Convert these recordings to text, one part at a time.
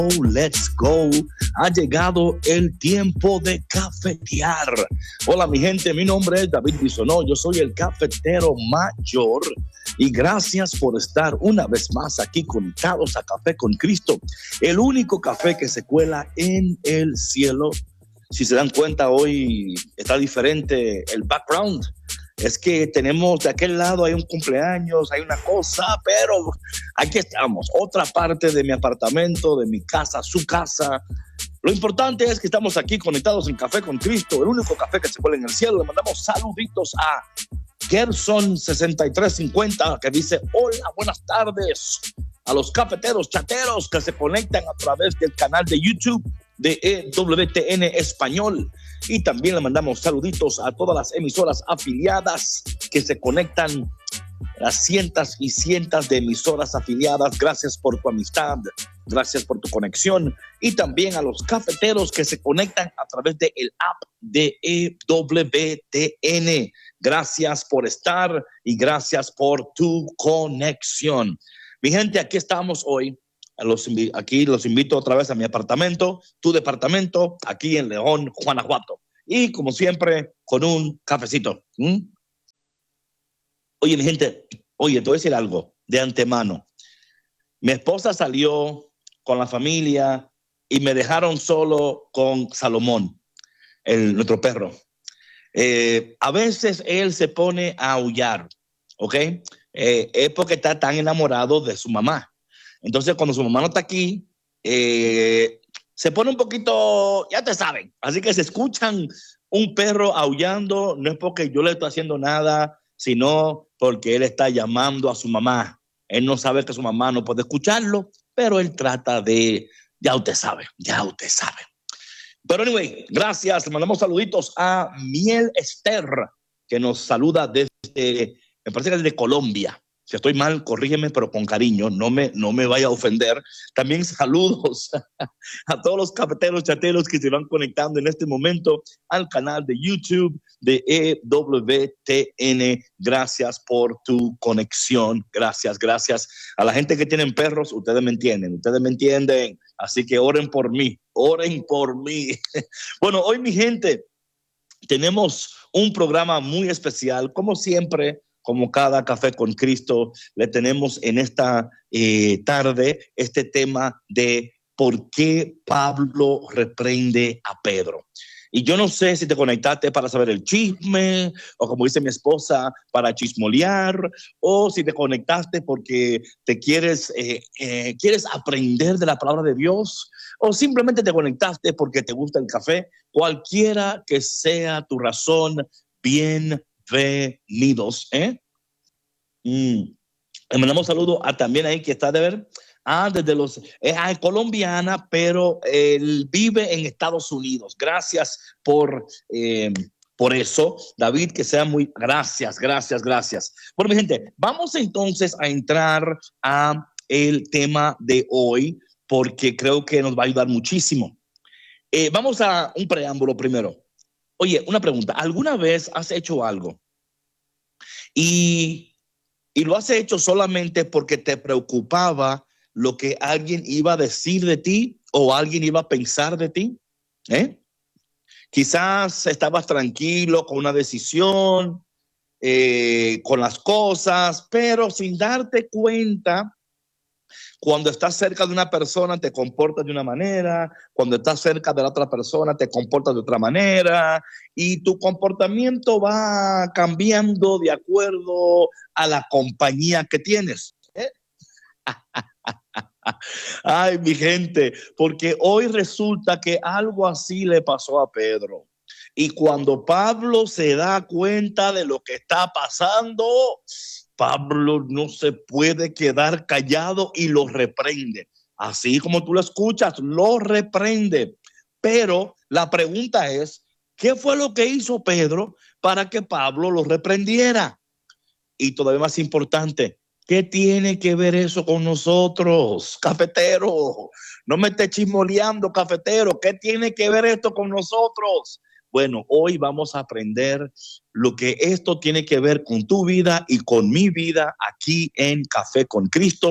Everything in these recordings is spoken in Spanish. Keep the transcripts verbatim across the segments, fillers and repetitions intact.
Let's go. Ha llegado el tiempo de cafetear. Hola mi gente, mi nombre es David Bisonó, yo soy el cafetero mayor y gracias por estar una vez más aquí conectados a Café con Cristo, el único café que se cuela en el cielo. Si se dan cuenta, hoy está diferente el background. Es que tenemos de aquel lado hay un cumpleaños, hay una cosa, pero aquí estamos, otra parte de mi apartamento, de mi casa, su casa. Lo importante es que estamos aquí conectados en Café con Cristo, el único café que se cuela en el cielo. Le mandamos saluditos a Gerson sesenta y tres cincuenta que dice: hola, buenas tardes a los cafeteros chateros que se conectan a través del canal de YouTube de E W T N Español. Y también le mandamos saluditos a todas las emisoras afiliadas que se conectan, las cientos y cientos de emisoras afiliadas. Gracias por tu amistad, gracias por tu conexión. Y también a los cafeteros que se conectan a través del app de E W T N. Gracias por estar y gracias por tu conexión. Mi gente, aquí estamos hoy. Los, aquí los invito otra vez a mi apartamento, tu departamento, aquí en León, Guanajuato. Y como siempre, con un cafecito. ¿Mm? Oye, mi gente, oye, te voy a decir algo de antemano. Mi esposa salió con la familia y me dejaron solo con Salomón, el, nuestro perro. Eh, a veces él se pone a aullar, ¿ok? Eh, es porque está tan enamorado de su mamá. Entonces, cuando su mamá no está aquí, eh, se pone un poquito, ya te saben. Así que si escuchan un perro aullando, no es porque yo le estoy haciendo nada, sino porque él está llamando a su mamá. Él no sabe que su mamá no puede escucharlo, pero él trata de, ya usted sabe, ya usted sabe. Pero anyway, gracias. Le mandamos saluditos a Miel Esther, que nos saluda desde, me parece que desde Colombia. Si estoy mal, corrígeme, pero con cariño, no me, no me vaya a ofender. También saludos a todos los cafeteros chateros que se van conectando en este momento al canal de YouTube de E W T N. Gracias por tu conexión. Gracias, gracias. A la gente que tienen perros, ustedes me entienden, ustedes me entienden. Así que oren por mí, oren por mí. Bueno, hoy mi gente, tenemos un programa muy especial, como siempre. Como cada Café con Cristo, le tenemos en esta eh, tarde este tema de por qué Pablo reprende a Pedro. Y yo no sé si te conectaste para saber el chisme, o como dice mi esposa, para chismolear, o si te conectaste porque te quieres, eh, eh, quieres aprender de la palabra de Dios, o simplemente te conectaste porque te gusta el café. Cualquiera que sea tu razón, bien Bienvenidos, ¿eh? Mm. Le mandamos saludo a también ahí que está de ver. Ah, desde los, es ah, colombiana, pero él vive en Estados Unidos. Gracias por, eh, por eso, David, que sea muy, gracias, gracias, gracias. Bueno, mi gente, vamos entonces a entrar a el tema de hoy, porque creo que nos va a ayudar muchísimo. Eh, vamos a un preámbulo primero. Oye, una pregunta. ¿Alguna vez has hecho algo y, y lo has hecho solamente porque te preocupaba lo que alguien iba a decir de ti o alguien iba a pensar de ti? ¿Eh? Quizás estabas tranquilo con una decisión, eh, con las cosas, pero sin darte cuenta, cuando estás cerca de una persona te comportas de una manera, cuando estás cerca de la otra persona te comportas de otra manera y tu comportamiento va cambiando de acuerdo a la compañía que tienes. ¿Eh? Ay, mi gente, porque hoy resulta que algo así le pasó a Pedro. Y cuando Pablo se da cuenta de lo que está pasando, Pablo no se puede quedar callado y lo reprende. Así como tú lo escuchas, lo reprende. Pero la pregunta es, ¿qué fue lo que hizo Pedro para que Pablo lo reprendiera? Y todavía más importante, ¿qué tiene que ver eso con nosotros, cafetero? No me estés chismoleando, cafetero. ¿Qué tiene que ver esto con nosotros? Bueno, hoy vamos a aprender lo que esto tiene que ver con tu vida y con mi vida aquí en Café con Cristo,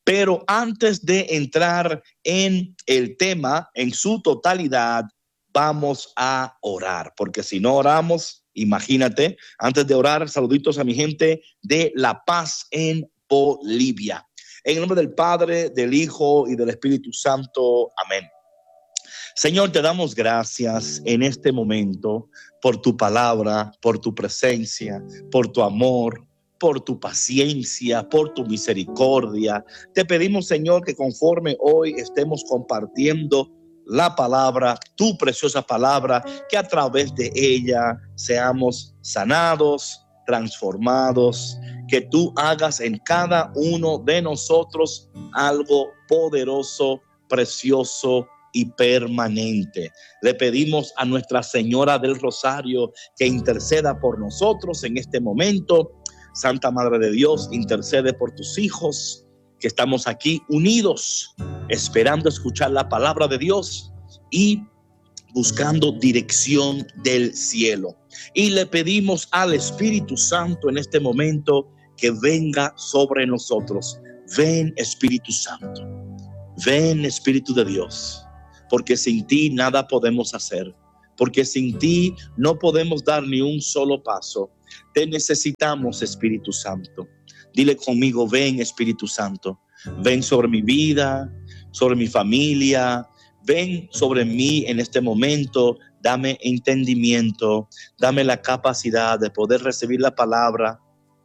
Pero antes de entrar en el tema en su totalidad, vamos a orar, porque si no oramos, imagínate, antes de orar, saluditos a mi gente de La Paz en Bolivia. En el nombre del Padre, del Hijo y del Espíritu Santo. Amén. Señor, te damos gracias en este momento por tu palabra, por tu presencia, por tu amor, por tu paciencia, por tu misericordia. Te pedimos, Señor, que conforme hoy estemos compartiendo la palabra, tu preciosa palabra, que a través de ella seamos sanados, transformados, que tú hagas en cada uno de nosotros algo poderoso, precioso y permanente. Le pedimos a Nuestra Señora del Rosario que interceda por nosotros en este momento. Santa Madre de Dios, intercede por tus hijos que estamos aquí unidos, esperando escuchar la palabra de Dios y buscando dirección del cielo. Y le pedimos al Espíritu Santo en este momento que venga sobre nosotros. Ven, Espíritu Santo. Ven, Espíritu de Dios. Porque sin ti nada podemos hacer. Porque sin ti no podemos dar ni un solo paso. Te necesitamos, Espíritu Santo. Dile conmigo, ven, Espíritu Santo. Ven sobre mi vida, sobre mi familia. Ven sobre mí en este momento. Dame entendimiento. Dame la capacidad de poder recibir la palabra,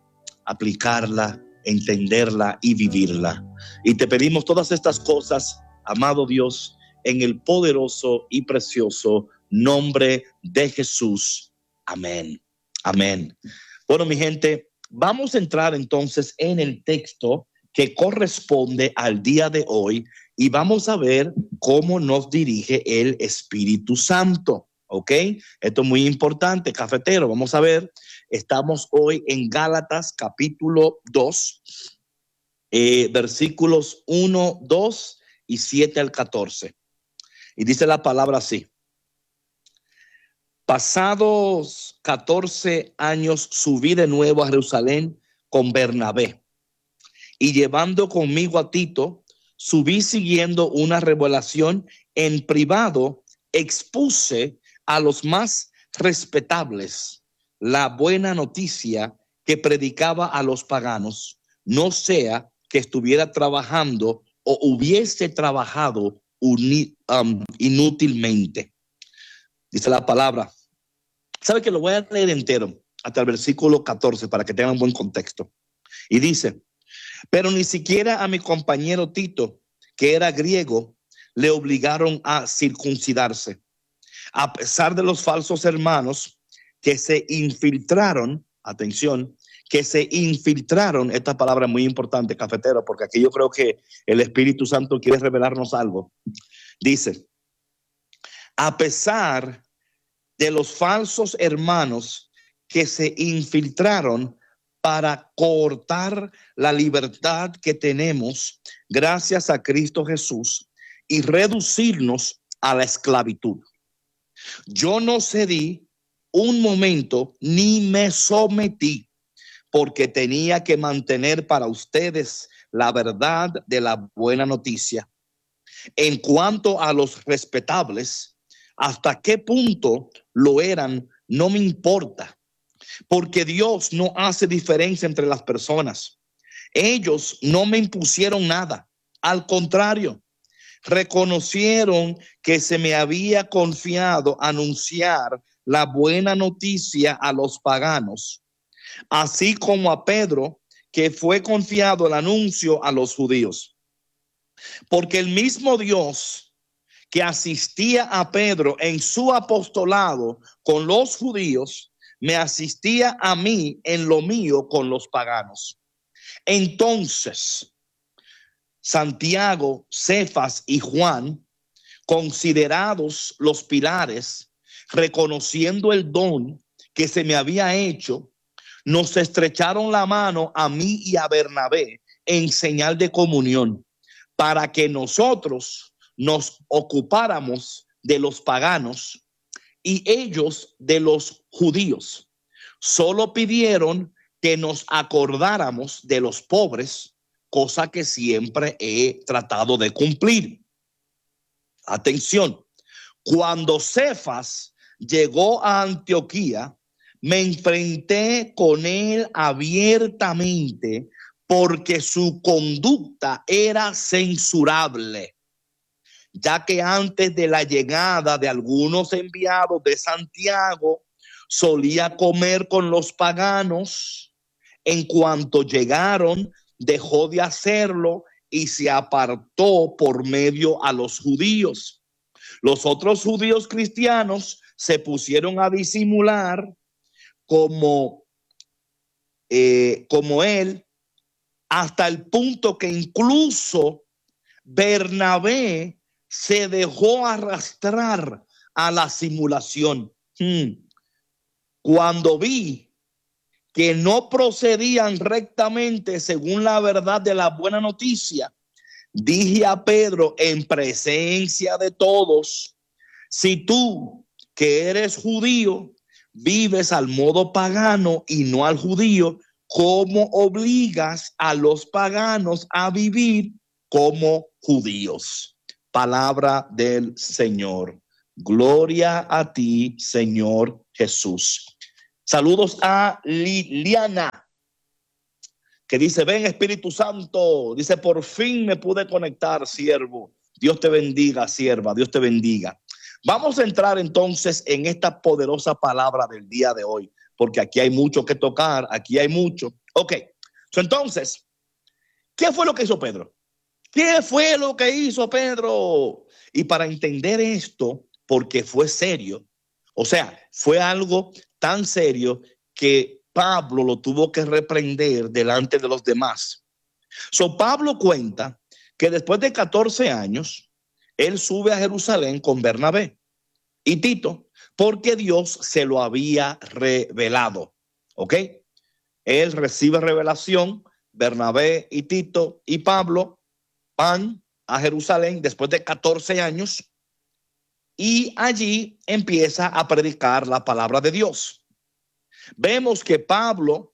aplicarla, entenderla y vivirla. Y te pedimos todas estas cosas, amado Dios, en el poderoso y precioso nombre de Jesús. Amén. Amén. Bueno, mi gente, vamos a entrar entonces en el texto que corresponde al día de hoy y vamos a ver cómo nos dirige el Espíritu Santo. ¿Ok? Esto es muy importante, cafetero. Vamos a ver, estamos hoy en Gálatas capítulo dos, eh, versículos uno, dos y siete al catorce. Y dice la palabra así: pasados catorce años subí de nuevo a Jerusalén con Bernabé, y llevando conmigo a Tito, subí siguiendo una revelación en privado, expuse a los más respetables la buena noticia que predicaba a los paganos, no sea que estuviera trabajando o hubiese trabajado uni, um, inútilmente. Dice la palabra. ¿Sabe que lo voy a leer entero hasta el versículo catorce para que tengan un buen contexto? Y dice: pero ni siquiera a mi compañero Tito, que era griego, le obligaron a circuncidarse, a pesar de los falsos hermanos que se infiltraron, atención, que se infiltraron, esta palabra es muy importante, cafetero, porque aquí yo creo que el Espíritu Santo quiere revelarnos algo. Dice: a pesar de los falsos hermanos que se infiltraron para cortar la libertad que tenemos gracias a Cristo Jesús y reducirnos a la esclavitud. Yo no cedí un momento ni me sometí, porque tenía que mantener para ustedes la verdad de la buena noticia. En cuanto a los respetables, hasta qué punto lo eran, no me importa, porque Dios no hace diferencia entre las personas. Ellos no me impusieron nada, al contrario, reconocieron que se me había confiado anunciar la buena noticia a los paganos, así como a Pedro, que fue confiado el anuncio a los judíos. Porque el mismo Dios que asistía a Pedro en su apostolado con los judíos, me asistía a mí en lo mío con los paganos. Entonces, Santiago, Cefas y Juan, considerados los pilares, reconociendo el don que se me había hecho, nos estrecharon la mano a mí y a Bernabé en señal de comunión, para que nosotros nos ocupáramos de los paganos y ellos de los judíos. Solo pidieron que nos acordáramos de los pobres, cosa que siempre he tratado de cumplir. Atención, cuando Cefas llegó a Antioquía, me enfrenté con él abiertamente porque su conducta era censurable, ya que antes de la llegada de algunos enviados de Santiago, solía comer con los paganos. En cuanto llegaron, dejó de hacerlo y se apartó por medio a los judíos. Los otros judíos cristianos se pusieron a disimular como, eh, como él, hasta el punto que incluso Bernabé se dejó arrastrar a la simulación. Hmm. Cuando vi que no procedían rectamente según la verdad de la buena noticia, dije a Pedro en presencia de todos: si tú, que eres judío, vives al modo pagano y no al judío, ¿cómo obligas a los paganos a vivir como judíos? Palabra del Señor. Gloria a ti, Señor Jesús. Saludos a Liliana, que dice: ven Espíritu Santo. Dice: por fin me pude conectar, siervo. Dios te bendiga, sierva. Dios te bendiga. Vamos a entrar entonces en esta poderosa palabra del día de hoy, porque aquí hay mucho que tocar, aquí hay mucho. Ok, so, entonces, ¿qué fue lo que hizo Pedro? ¿Qué fue lo que hizo Pedro? Y para entender esto, porque fue serio, o sea, fue algo tan serio que Pablo lo tuvo que reprender delante de los demás. So, Pablo cuenta que después de catorce años, él sube a Jerusalén con Bernabé y Tito, porque Dios se lo había revelado. ¿Ok? Él recibe revelación, Bernabé y Tito y Pablo van a Jerusalén después de catorce años y allí empieza a predicar la palabra de Dios. Vemos que Pablo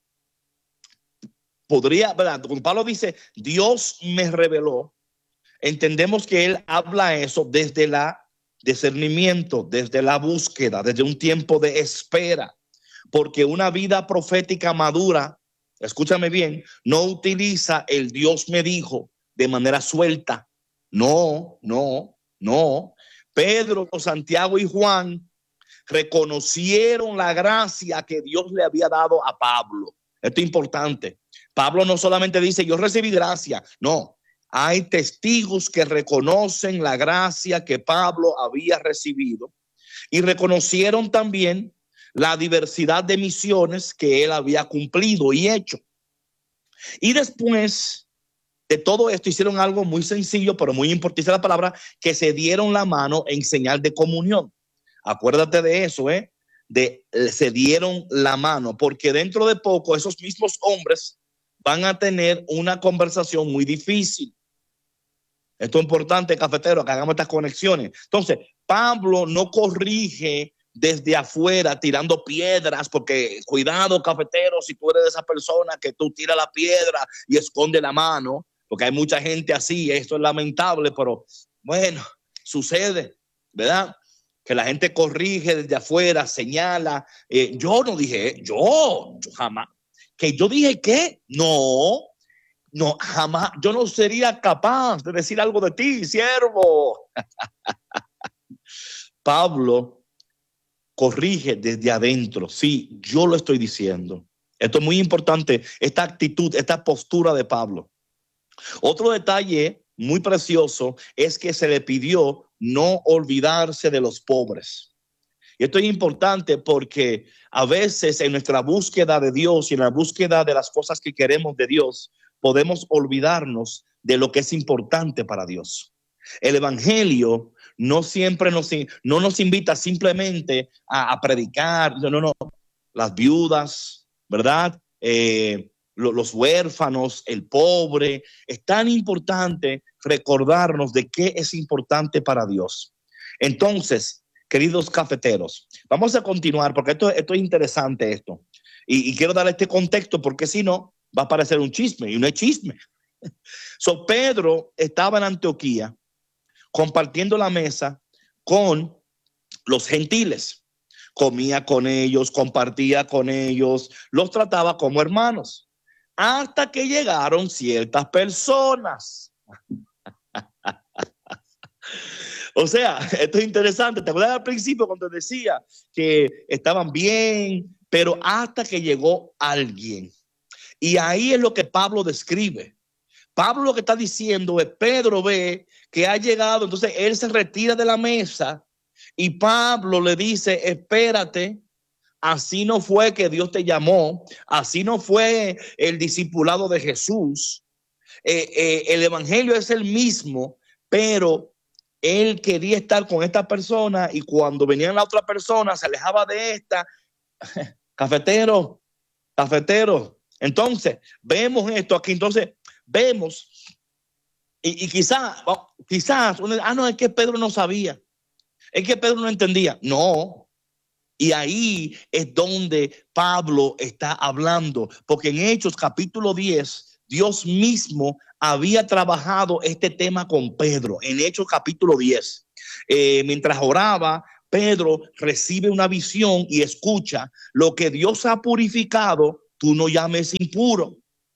podría, ¿verdad? Cuando Pablo dice Dios me reveló, entendemos que él habla eso desde la discernimiento, desde la búsqueda, desde un tiempo de espera, porque una vida profética madura, escúchame bien, no utiliza el Dios me dijo de manera suelta. No, no, no. Pedro, Santiago y Juan reconocieron la gracia que Dios le había dado a Pablo. Esto es importante. Pablo no solamente dice yo recibí gracia, no. Hay testigos que reconocen la gracia que Pablo había recibido y reconocieron también la diversidad de misiones que él había cumplido y hecho. Y después de todo esto hicieron algo muy sencillo, pero muy importante la palabra, que se dieron la mano en señal de comunión. Acuérdate de eso, ¿eh? De, se dieron la mano, porque dentro de poco esos mismos hombres van a tener una conversación muy difícil. Esto es importante, cafetero, que hagamos estas conexiones. Entonces, Pablo no corrige desde afuera tirando piedras, porque cuidado, cafetero, si tú eres de esa persona que tú tiras la piedra y esconde la mano, porque hay mucha gente así. Esto es lamentable, pero bueno, sucede, ¿verdad? Que la gente corrige desde afuera, señala. Eh, yo no dije, yo, yo jamás. Que yo dije que no, no, jamás. Yo no sería capaz de decir algo de ti, siervo. Pablo corrige desde adentro. Sí, yo lo estoy diciendo. Esto es muy importante, esta actitud, esta postura de Pablo. Otro detalle muy precioso es que se le pidió no olvidarse de los pobres. Y esto es importante porque a veces en nuestra búsqueda de Dios y en la búsqueda de las cosas que queremos de Dios, podemos olvidarnos de lo que es importante para Dios. El evangelio no siempre nos, no nos invita simplemente a, a predicar, no, no, no. Las viudas, ¿verdad? Eh, lo, los huérfanos, el pobre. Es tan importante recordarnos de qué es importante para Dios. Entonces, queridos cafeteros, vamos a continuar porque esto, esto es interesante esto. Y, y quiero darle este contexto porque si no, va a parecer un chisme y no es chisme. So, Pedro estaba en Antioquía compartiendo la mesa con los gentiles. Comía con ellos, compartía con ellos, los trataba como hermanos. Hasta que llegaron ciertas personas. O sea, esto es interesante. ¿Te acuerdas al principio cuando decía que estaban bien? Pero hasta que llegó alguien. Y ahí es lo que Pablo describe. Pablo lo que está diciendo es, Pedro ve que ha llegado, entonces él se retira de la mesa y Pablo le dice, espérate, así no fue que Dios te llamó, así no fue el discipulado de Jesús. Eh, eh, el evangelio es el mismo, pero él quería estar con esta persona y cuando venía la otra persona se alejaba de esta. Cafetero, cafetero. Entonces, vemos esto aquí, entonces vemos y, y quizás, quizás, ah, no, es que Pedro no sabía, es que Pedro no entendía. No, y ahí es donde Pablo está hablando, porque en Hechos capítulo diez, Dios mismo había trabajado este tema con Pedro, en Hechos capítulo diez. Eh, mientras oraba, Pedro recibe una visión y escucha, lo que Dios ha purificado, tú no llames impuro.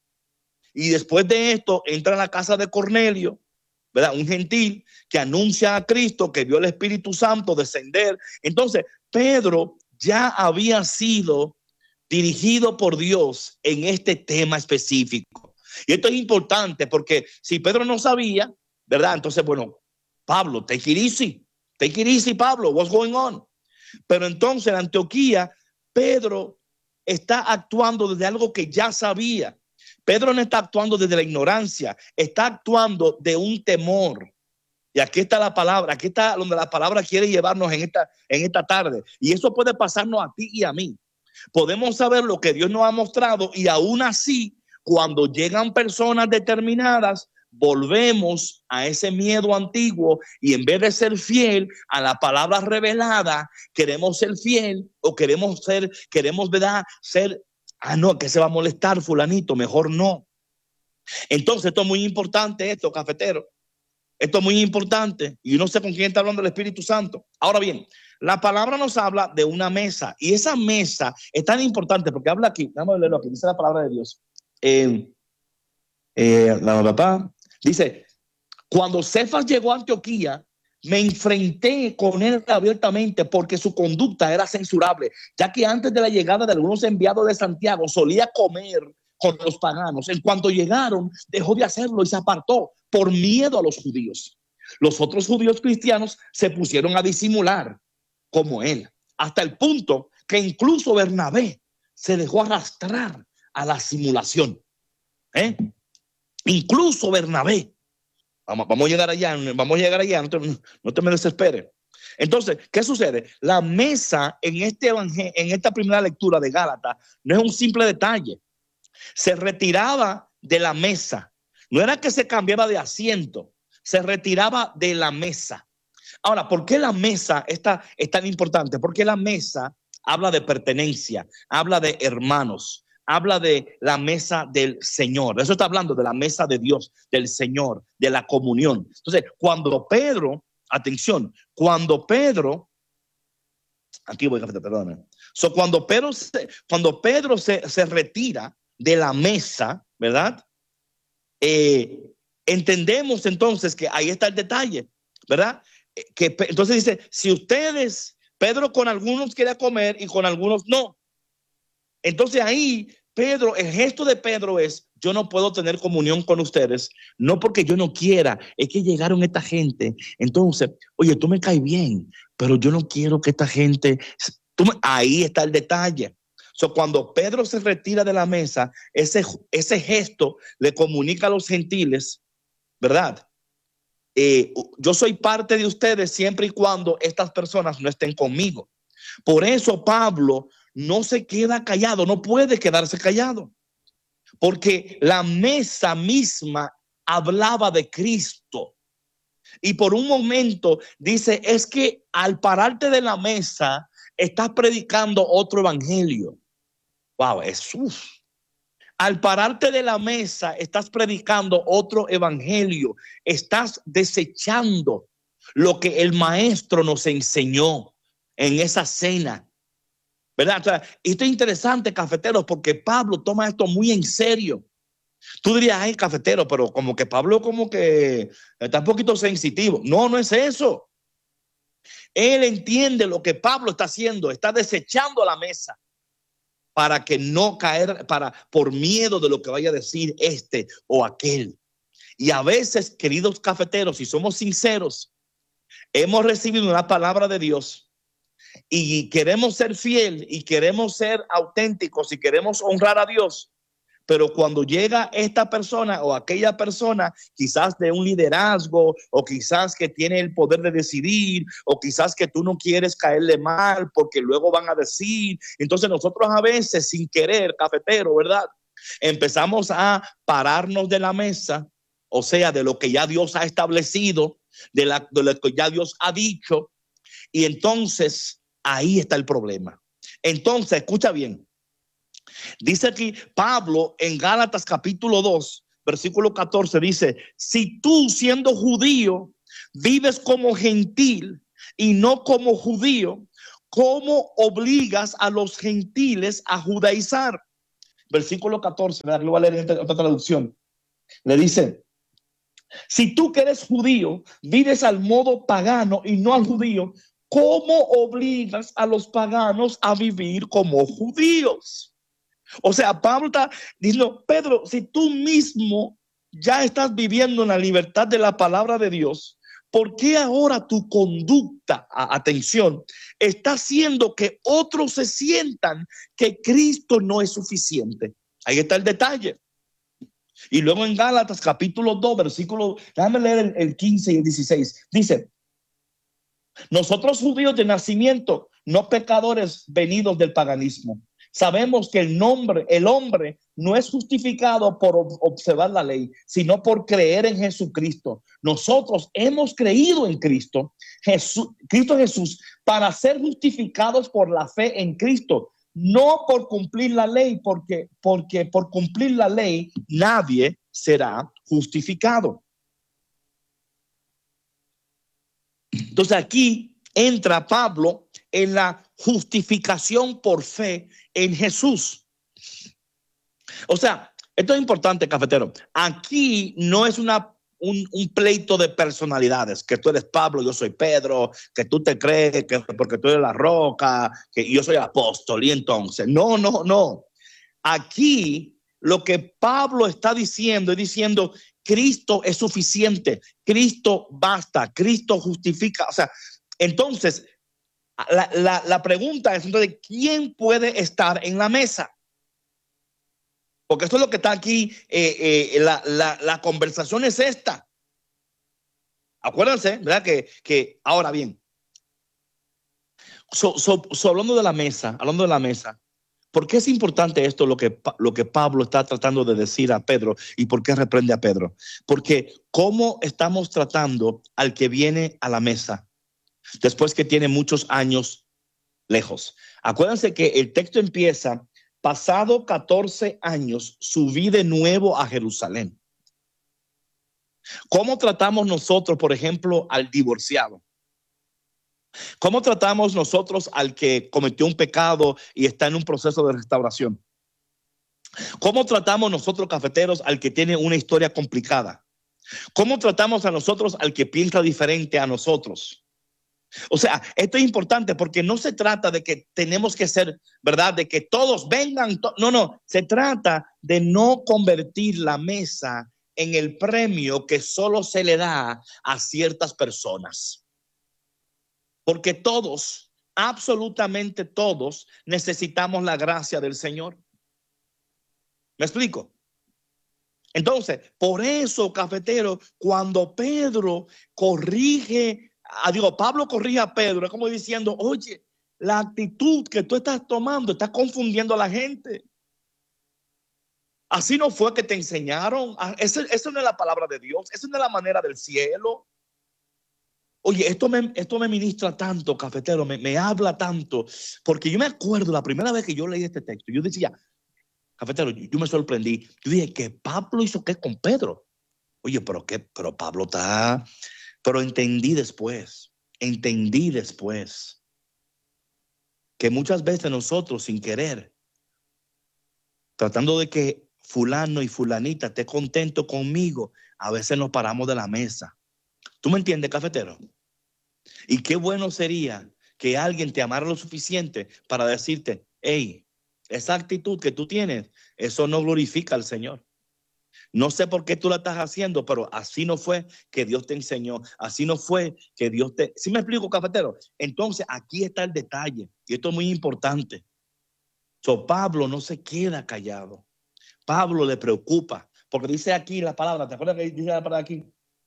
Y después de esto, entra a la casa de Cornelio, ¿verdad? Un gentil que anuncia a Cristo, que vio el Espíritu Santo descender. Entonces, Pedro ya había sido dirigido por Dios en este tema específico. Y esto es importante porque si Pedro no sabía, ¿verdad? Entonces, bueno, Pablo, take it easy. Take it easy, Pablo. What's going on? Pero entonces en Antioquía, Pedro está actuando desde algo que ya sabía. Pedro no está actuando desde la ignorancia, está actuando de un temor. Y aquí está la palabra, aquí está donde la palabra quiere llevarnos en esta, en esta tarde. Y eso puede pasarnos a ti y a mí. Podemos saber lo que Dios nos ha mostrado y aún así, cuando llegan personas determinadas, volvemos a ese miedo antiguo y en vez de ser fiel a la palabra revelada, queremos ser fiel o queremos ser, queremos, ¿verdad? Ser, ah, no, que se va a molestar fulanito, mejor no. Entonces esto es muy importante, esto, cafetero. Esto es muy importante y no sé con quién está hablando el Espíritu Santo. Ahora bien, la palabra nos habla de una mesa y esa mesa es tan importante porque habla aquí, vamos a leerlo aquí, dice la palabra de Dios. Eh, eh, la papá dice, cuando Cefas llegó a Antioquía, me enfrenté con él abiertamente porque su conducta era censurable, ya que antes de la llegada de algunos enviados de Santiago solía comer con los paganos. En cuanto llegaron, dejó de hacerlo y se apartó por miedo a los judíos. Los otros judíos cristianos se pusieron a disimular como él, hasta el punto que incluso Bernabé se dejó arrastrar a la simulación. ¿Eh? Incluso Bernabé. Vamos, vamos a llegar allá, vamos a llegar allá, no te, no te me desesperes. Entonces, ¿qué sucede? La mesa en, este evangel- en esta primera lectura de Gálatas no es un simple detalle. Se retiraba de la mesa. No era que se cambiaba de asiento, se retiraba de la mesa. Ahora, ¿por qué la mesa está, es tan importante? Porque la mesa habla de pertenencia, habla de hermanos, habla de la mesa del Señor. Eso está hablando de la mesa de Dios, del Señor, de la comunión. Entonces, cuando Pedro, atención, cuando Pedro, aquí voy, perdón. So, cuando Pedro, se, cuando Pedro se, se retira de la mesa, ¿verdad? Eh, entendemos entonces que ahí está el detalle, ¿verdad? Que entonces dice, si ustedes, Pedro con algunos quiere comer y con algunos no. Entonces ahí Pedro, el gesto de Pedro es, yo no puedo tener comunión con ustedes, no porque yo no quiera, es que llegaron esta gente. Entonces, oye, tú me caes bien, pero yo no quiero que esta gente, tú me, ahí está el detalle. So, cuando Pedro se retira de la mesa, ese, ese gesto le comunica a los gentiles, ¿verdad? Eh, yo soy parte de ustedes siempre y cuando estas personas no estén conmigo. Por eso Pablo no se queda callado, no puede quedarse callado, porque la mesa misma hablaba de Cristo. Y por un momento dice, es que al pararte de la mesa, estás predicando otro evangelio. Wow, es uf. Al pararte de la mesa, estás predicando otro evangelio. Estás desechando lo que el maestro nos enseñó en esa cena, ¿verdad? O sea, esto es interesante, cafeteros, porque Pablo toma esto muy en serio. Tú dirías, ay, cafetero, pero como que Pablo como que está un poquito sensitivo. No, no es eso. Él entiende lo que Pablo está haciendo, está desechando la mesa para que no caer, para, por miedo de lo que vaya a decir este o aquel. Y a veces, queridos cafeteros, si somos sinceros, hemos recibido una palabra de Dios y queremos ser fiel y queremos ser auténticos y queremos honrar a Dios. Pero cuando llega esta persona o aquella persona, quizás de un liderazgo, o quizás que tiene el poder de decidir, o quizás que tú no quieres caerle mal porque luego van a decir. Entonces nosotros a veces sin querer, cafetero, ¿verdad? Empezamos a pararnos de la mesa, o sea, de lo que ya Dios ha establecido, de, la, de lo que ya Dios ha dicho. Y entonces ahí está el problema. Entonces, escucha bien. Dice aquí Pablo en Gálatas capítulo dos, versículo catorce, dice, si tú siendo judío vives como gentil y no como judío, ¿cómo obligas a los gentiles a judaizar? Versículo catorce, ¿verdad? Lo voy a leer en otra traducción. Le dice, si tú que eres judío vives al modo pagano y no al judío, ¿cómo obligas a los paganos a vivir como judíos? O sea, Pablo está diciendo, Pedro, si tú mismo ya estás viviendo en la libertad de la palabra de Dios, ¿por qué ahora tu conducta, atención, está haciendo que otros se sientan que Cristo no es suficiente? Ahí está el detalle. Y luego en Gálatas capítulo dos, versículo, déjame leer el, el quince y el dieciséis, dice, nosotros judíos de nacimiento, no pecadores venidos del paganismo, sabemos que el nombre, el hombre no es justificado por observar la ley, sino por creer en Jesucristo. Nosotros hemos creído en Cristo, Jesús, Cristo Jesús, para ser justificados por la fe en Cristo, no por cumplir la ley, porque, porque por cumplir la ley nadie será justificado. Entonces aquí entra Pablo en la justificación por fe en Jesús. O sea, esto es importante, cafetero. Aquí no es una, un, un pleito de personalidades, que tú eres Pablo, yo soy Pedro, que tú te crees que porque tú eres la roca, que yo soy apóstol, y entonces, no, no, no. Aquí lo que Pablo está diciendo es diciendo, Cristo es suficiente, Cristo basta, Cristo justifica. O sea, entonces, La, la, la pregunta es entonces, ¿quién puede estar en la mesa? Porque esto es lo que está aquí, eh, eh, la, la, la conversación es esta. Acuérdense, ¿verdad? Que, que ahora bien, so, so, so, hablando de la mesa, hablando de la mesa, ¿por qué es importante esto, lo que, lo que Pablo está tratando de decir a Pedro, y por qué reprende a Pedro? Porque ¿cómo estamos tratando al que viene a la mesa después que tiene muchos años lejos? Acuérdense que el texto empieza, pasado catorce años, subí de nuevo a Jerusalén. ¿Cómo tratamos nosotros, por ejemplo, al divorciado? ¿Cómo tratamos nosotros al que cometió un pecado y está en un proceso de restauración? ¿Cómo tratamos nosotros, cafeteros, al que tiene una historia complicada? ¿Cómo tratamos a nosotros al que piensa diferente a nosotros? O sea, esto es importante porque no se trata de que tenemos que ser, ¿verdad? De que todos vengan. To- no, no. Se trata de no convertir la mesa en el premio que solo se le da a ciertas personas. Porque todos, absolutamente todos, necesitamos la gracia del Señor. ¿Me explico? Entonces, por eso, cafetero, cuando Pedro corrige, a, digo, Pablo corrige a Pedro, es como diciendo, oye, la actitud que tú estás tomando está confundiendo a la gente. Así no fue que te enseñaron. Eso, eso no es la palabra de Dios, eso no es la manera del cielo. Oye, esto me, esto me ministra tanto, cafetero, me, me habla tanto, porque yo me acuerdo la primera vez que yo leí este texto, yo decía, Cafetero, yo, yo me sorprendí. Yo dije, ¿que Pablo hizo qué con Pedro? Oye, pero qué, pero Pablo está, pero entendí después, entendí después que muchas veces nosotros sin querer, tratando de que fulano y fulanita esté contento conmigo, a veces nos paramos de la mesa. ¿Tú me entiendes, cafetero? Y qué bueno sería que alguien te amara lo suficiente para decirte, hey, esa actitud que tú tienes, eso no glorifica al Señor. No sé por qué tú la estás haciendo, pero así no fue que Dios te enseñó. Así no fue que Dios te... ¿Sí me explico, cafetero? Entonces, aquí está el detalle. Y esto es muy importante. So, Pablo no se queda callado. Pablo le preocupa. Porque dice aquí la palabra, ¿te acuerdas que dice la palabra aquí?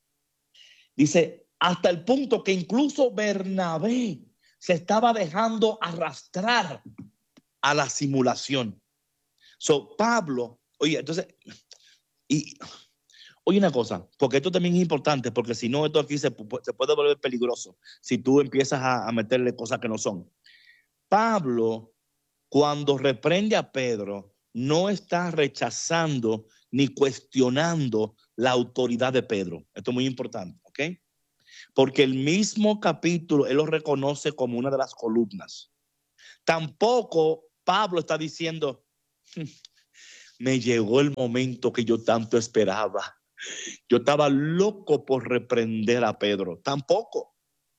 Dice, hasta el punto que incluso Bernabé se estaba dejando arrastrar a la simulación. So, Pablo, oye, entonces, y... Oye, una cosa, porque esto también es importante, porque si no, esto aquí se, se puede volver peligroso si tú empiezas a, a meterle cosas que no son. Pablo, cuando reprende a Pedro, no está rechazando ni cuestionando la autoridad de Pedro. Esto es muy importante, ¿ok? Porque el mismo capítulo él lo reconoce como una de las columnas. Tampoco Pablo está diciendo, me llegó el momento que yo tanto esperaba. Yo estaba loco por reprender a Pedro. Tampoco.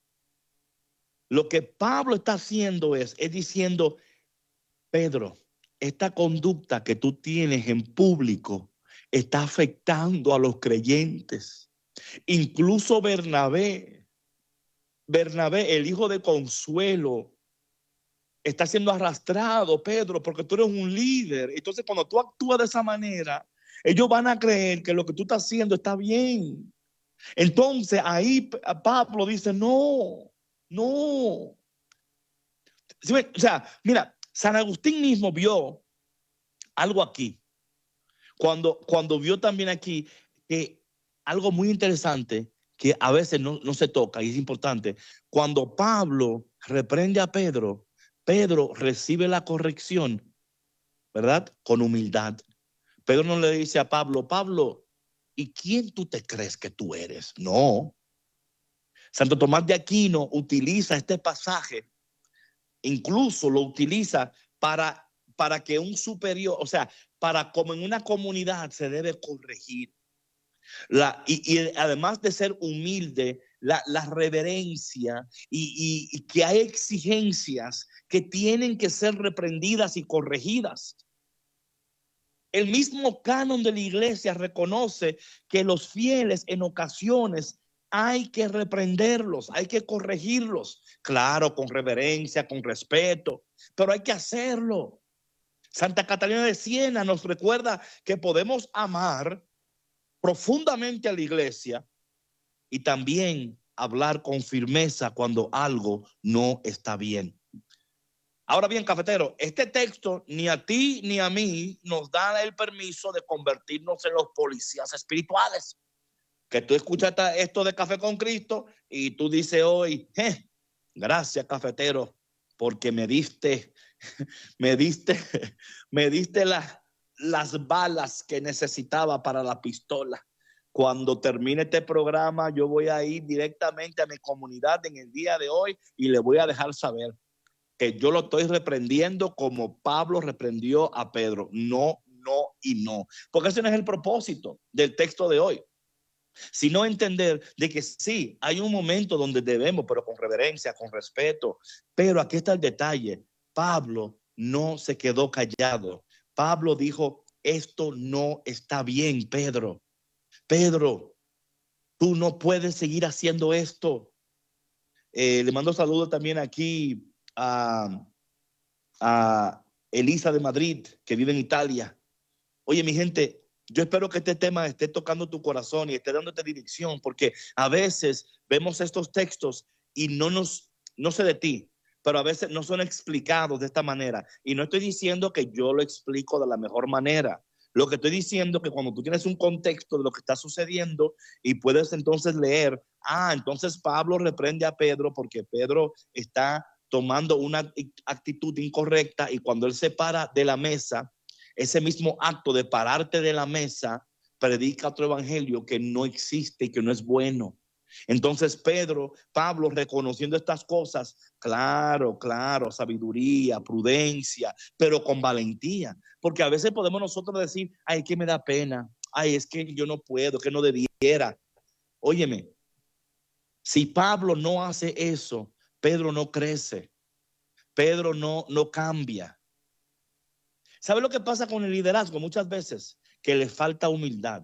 Lo que Pablo está haciendo es, es diciendo, Pedro, esta conducta que tú tienes en público está afectando a los creyentes. Incluso Bernabé, Bernabé, el hijo de Consuelo, está siendo arrastrado, Pedro, porque tú eres un líder. Entonces, cuando tú actúas de esa manera, ellos van a creer que lo que tú estás haciendo está bien. Entonces, ahí Pablo dice, no, no. ¿Sí? O sea, mira, San Agustín mismo vio algo aquí. Cuando, cuando vio también aquí que algo muy interesante que a veces no, no se toca y es importante. Cuando Pablo reprende a Pedro, Pedro recibe la corrección, ¿verdad? Con humildad. Pedro no le dice a Pablo, Pablo, ¿y quién tú te crees que tú eres? No. Santo Tomás de Aquino utiliza este pasaje, incluso lo utiliza para, para que un superior, o sea, para como en una comunidad se debe corregir. La, y, y además de ser humilde, la, la reverencia y, y, y que hay exigencias que tienen que ser reprendidas y corregidas. El mismo canon de la iglesia reconoce que los fieles en ocasiones hay que reprenderlos, hay que corregirlos. Claro, con reverencia, con respeto, pero hay que hacerlo. Santa Catalina de Siena nos recuerda que podemos amar profundamente a la iglesia y también hablar con firmeza cuando algo no está bien. Ahora bien, cafetero, este texto ni a ti ni a mí nos da el permiso de convertirnos en los policías espirituales. Que tú escuchas esto de Café con Cristo y tú dices hoy, eh, gracias, cafetero, porque me diste, me diste, me diste la, las balas que necesitaba para la pistola. Cuando termine este programa, yo voy a ir directamente a mi comunidad en el día de hoy y le voy a dejar saber que yo lo estoy reprendiendo como Pablo reprendió a Pedro. No, no y no. Porque ese no es el propósito del texto de hoy. Sino entender de que sí, hay un momento donde debemos, pero con reverencia, con respeto. Pero aquí está el detalle. Pablo no se quedó callado. Pablo dijo, esto no está bien, Pedro. Pedro, tú no puedes seguir haciendo esto. Eh, le mando saludos también aquí a, a Elisa de Madrid, que vive en Italia. Oye, mi gente, yo espero que este tema esté tocando tu corazón y esté dándote dirección, porque a veces vemos estos textos y no nos, no sé de ti, pero a veces no son explicados de esta manera. Y no estoy diciendo que yo lo explico de la mejor manera. Lo que estoy diciendo es que cuando tú tienes un contexto de lo que está sucediendo y puedes entonces leer, ah, entonces Pablo reprende a Pedro porque Pedro está tomando una actitud incorrecta y cuando él se para de la mesa, ese mismo acto de pararte de la mesa, predica otro evangelio que no existe y que no es bueno. Entonces Pedro, Pablo, reconociendo estas cosas, claro, claro, sabiduría, prudencia, pero con valentía, porque a veces podemos nosotros decir, ay, que me da pena, ay, es que yo no puedo, que no debiera. Óyeme, si Pablo no hace eso, Pedro no crece, Pedro no, no cambia. ¿Sabe lo que pasa con el liderazgo muchas veces? Que le falta humildad.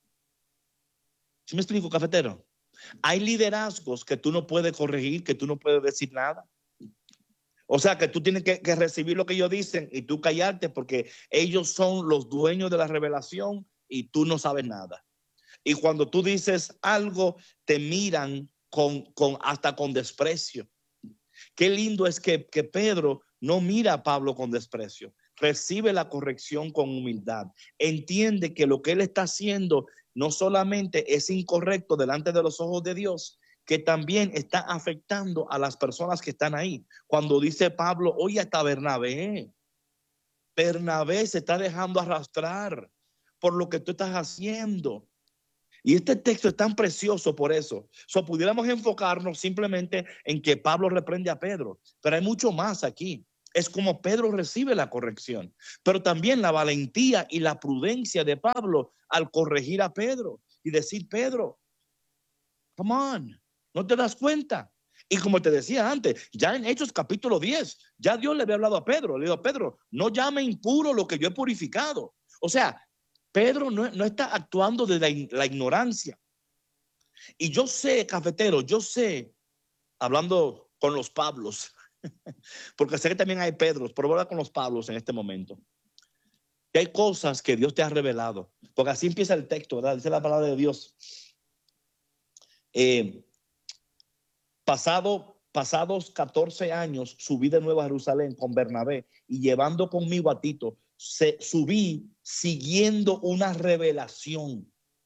¿Sí me explico, cafetero? Hay liderazgos que tú no puedes corregir, que tú no puedes decir nada. O sea, que tú tienes que, que recibir lo que ellos dicen y tú callarte porque ellos son los dueños de la revelación y tú no sabes nada. Y cuando tú dices algo, te miran con, con, hasta con desprecio. Qué lindo es que, que Pedro no mira a Pablo con desprecio. Recibe la corrección con humildad. Entiende que lo que él está haciendo no solamente es incorrecto delante de los ojos de Dios, que también está afectando a las personas que están ahí. Cuando dice Pablo, oye, hasta Bernabé, Bernabé se está dejando arrastrar por lo que tú estás haciendo. Y este texto es tan precioso por eso. So, pudiéramos enfocarnos simplemente en que Pablo reprende a Pedro, pero hay mucho más aquí. Es como Pedro recibe la corrección, pero también la valentía y la prudencia de Pablo al corregir a Pedro y decir, Pedro, come on, ¿no te das cuenta? Y como te decía antes, ya en Hechos capítulo diez, ya Dios le había hablado a Pedro, le dijo, Pedro, no llame impuro lo que yo he purificado. O sea, Pedro no, no está actuando de la, la ignorancia. Y yo sé, cafetero, yo sé, hablando con los Pablos, porque sé que también hay Pedros, pero voy a hablar con los Pablos en este momento. Que hay cosas que Dios te ha revelado, porque así empieza el texto, ¿verdad? Dice la palabra de Dios. Eh, pasado, pasados catorce años, subí de nuevo a Jerusalén con Bernabé y llevando conmigo a Tito, se, subí siguiendo una revelación.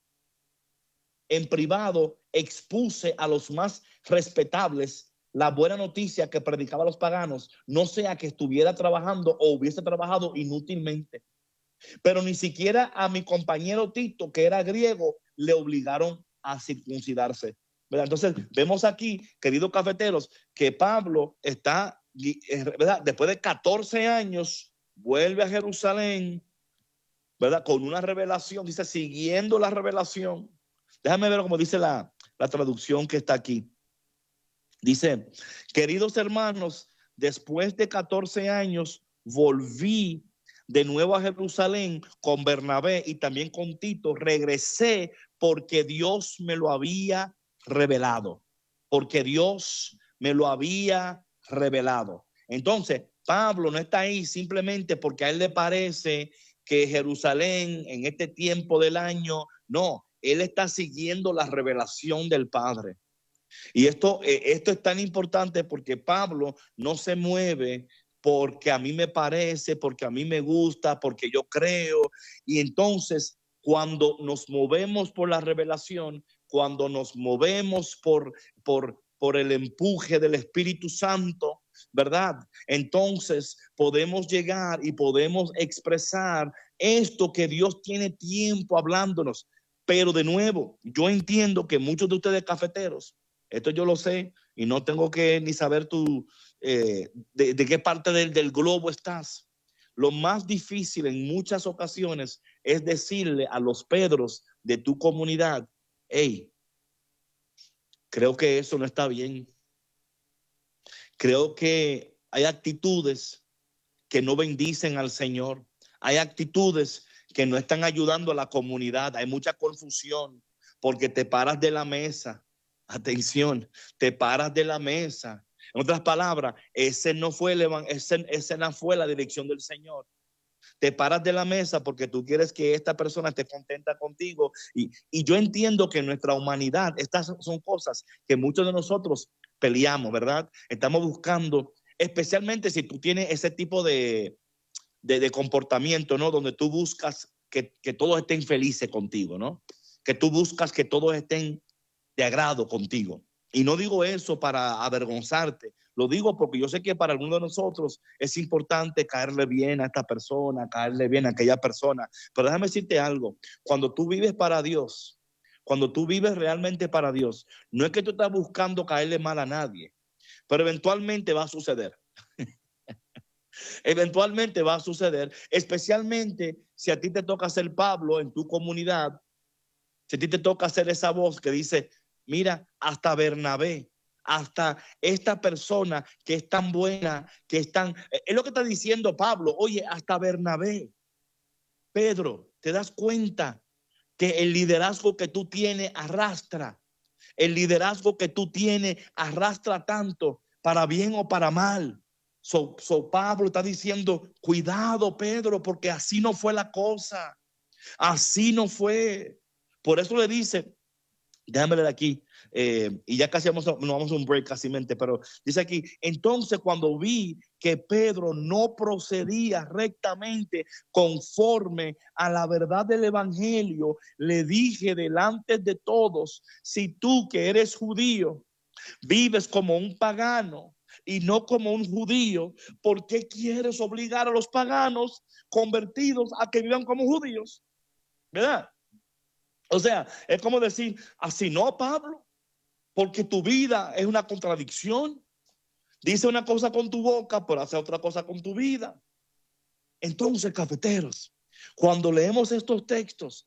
En privado expuse a los más respetables la buena noticia que predicaba a los paganos, no sea que estuviera trabajando o hubiese trabajado inútilmente. Pero ni siquiera a mi compañero Tito, que era griego, le obligaron a circuncidarse. ¿Verdad? Entonces, vemos aquí, queridos cafeteros, que Pablo está, ¿verdad? Después de catorce años, vuelve a Jerusalén, ¿verdad? Con una revelación, dice, siguiendo la revelación. Déjame ver cómo dice la, la traducción que está aquí. Dice, queridos hermanos, después de catorce años volví de nuevo a Jerusalén con Bernabé y también con Tito. Regresé porque Dios me lo había revelado. Porque Dios me lo había revelado. Entonces, Pablo no está ahí simplemente porque a él le parece que Jerusalén en este tiempo del año, no. Él está siguiendo la revelación del Padre. Y esto, eh, esto es tan importante porque Pablo no se mueve porque a mí me parece, porque a mí me gusta, porque yo creo. Y entonces, cuando nos movemos por la revelación, cuando nos movemos por, por, por el empuje del Espíritu Santo, ¿verdad? Entonces podemos llegar y podemos expresar esto que Dios tiene tiempo hablándonos. Pero de nuevo, yo entiendo que muchos de ustedes cafeteros, esto yo lo sé y no tengo que ni saber tú eh, de, de qué parte del, del globo estás. Lo más difícil en muchas ocasiones es decirle a los Pedros de tu comunidad, hey, creo que eso no está bien. Creo que hay actitudes que no bendicen al Señor. Hay actitudes que no están ayudando a la comunidad. Hay mucha confusión porque te paras de la mesa. Atención, te paras de la mesa. En otras palabras, ese no fue el, ese, ese no fue la dirección del Señor. Te paras de la mesa porque tú quieres que esta persona esté contenta contigo. Y, y yo entiendo que en nuestra humanidad estas son cosas que muchos de nosotros peleamos, ¿verdad? Estamos buscando, especialmente si tú tienes ese tipo de, de, de comportamiento, ¿no? Donde tú buscas que, que todos estén felices contigo, ¿no? Que tú buscas que todos estén de agrado contigo. Y no digo eso para avergonzarte, lo digo porque yo sé que para algunos de nosotros es importante caerle bien a esta persona, caerle bien a aquella persona. Pero déjame decirte algo, cuando tú vives para Dios, cuando tú vives realmente para Dios, no es que tú estás buscando caerle mal a nadie, pero eventualmente va a suceder. Eventualmente va a suceder, especialmente si a ti te toca ser Pablo en tu comunidad, si a ti te toca ser esa voz que dice, mira, hasta Bernabé, hasta esta persona que es tan buena, que es tan... Es lo que está diciendo Pablo, oye, hasta Bernabé, Pedro, ¿te das cuenta que el liderazgo que tú tienes arrastra? El liderazgo que tú tienes arrastra tanto, para bien o para mal. So, so Pablo está diciendo, cuidado, Pedro, porque así no fue la cosa. Así no fue. Por eso le dice, déjame leer aquí, eh, y ya casi vamos a, no vamos a un break casi mente, pero dice aquí, entonces cuando vi que Pedro no procedía rectamente conforme a la verdad del evangelio, le dije delante de todos, si tú que eres judío, vives como un pagano y no como un judío, ¿por qué quieres obligar a los paganos convertidos a que vivan como judíos? ¿Verdad? O sea, es como decir, así no, Pablo, porque tu vida es una contradicción. Dice una cosa con tu boca, pero hace otra cosa con tu vida. Entonces, cafeteros, cuando leemos estos textos,